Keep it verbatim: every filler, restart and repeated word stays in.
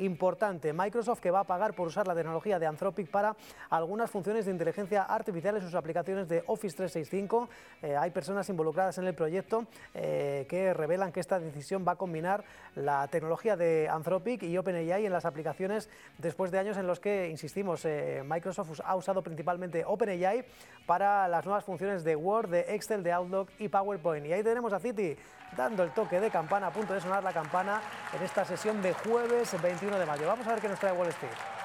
importante. Microsoft que va a pagar por usar la tecnología de Anthropic para algunas funciones de inteligencia artificial en sus aplicaciones de Office trescientos sesenta y cinco. Eh, hay personas involucradas en el proyecto eh, que revelan que esta decisión va a combinar la tecnología de Anthropic y OpenAI en las aplicaciones después de años en los que, insistimos, eh, Microsoft ha usado principalmente OpenAI para las nuevas funciones de Word, de Excel, de Outlook y PowerPoint. Y ahí tenemos a Citi dando el toque de campana, a punto de sonar la campana en esta sesión de jueves veintiuno de mayo. Vamos a ver qué nos trae Wall Street.